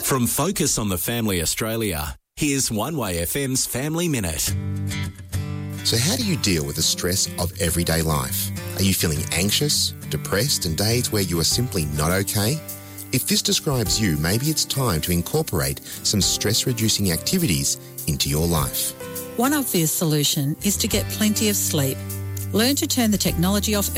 From Focus on the Family Australia, here's One Way FM's Family Minute. So how do you deal with the stress of everyday life? Are you feeling anxious, depressed, and days where you are simply not okay? If this describes you, maybe it's time to incorporate some stress-reducing activities into your life. One obvious solution is to get plenty of sleep. Learn to turn the technology off